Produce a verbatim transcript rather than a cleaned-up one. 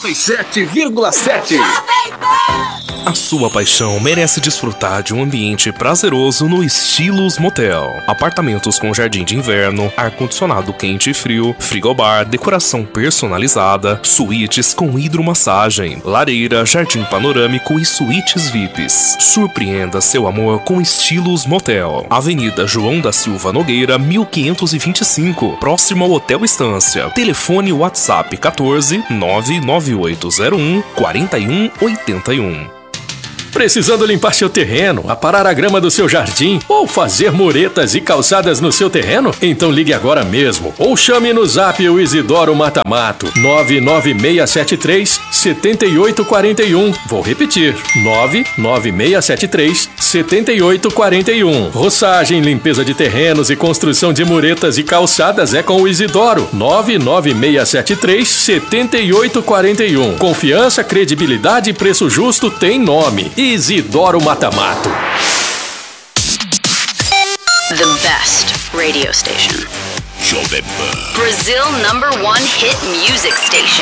noventa e sete vírgula sete. A sua paixão merece desfrutar de um ambiente prazeroso no Estilos Motel. Apartamentos com jardim de inverno, ar-condicionado quente e frio, frigobar, decoração personalizada, suítes com hidromassagem, lareira, jardim panorâmico e suítes V I Ps. Surpreenda seu amor com Estilos Motel. Avenida João da Silva Nogueira, mil quinhentos e vinte e cinco, próximo ao Hotel Estância. Telefone WhatsApp quatorze, nove nove oito zero um, quatro um oito um. Precisando limpar seu terreno, aparar a grama do seu jardim ou fazer muretas e calçadas no seu terreno? Então ligue agora mesmo ou chame no zap o Isidoro Matamato nove nove seis sete três, sete oito quatro um. Vou repetir, nove nove seis sete três, sete oito quatro um. Roçagem, limpeza de terrenos e construção de muretas e calçadas é com o Isidoro nove nove seis sete três, sete oito quatro um. Confiança, credibilidade e preço justo tem nome. Isidoro Matamato. The best radio station. Jovem Pan. Brazil number one hit music station.